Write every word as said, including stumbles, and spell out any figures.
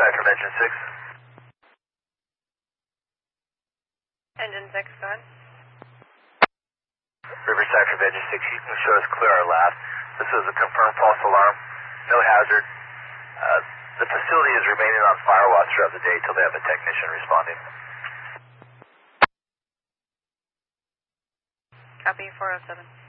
Riverside from Engine six. Engine six, go ahead. Riverside from Engine six, you can show us clear our lab. This is a confirmed false alarm. No hazard. Uh, the facility is remaining on firewatch throughout the day until they have a technician responding. Copy four oh seven.